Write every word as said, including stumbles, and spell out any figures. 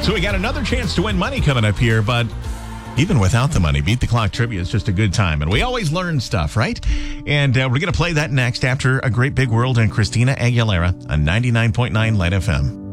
So we got another chance to win money coming up here, but even without the money, Beat the Clock Trivia is just a good time. And we always learn stuff, right? And uh, we're going to play that next after A Great Big World and Christina Aguilera on ninety-nine point nine Light F M.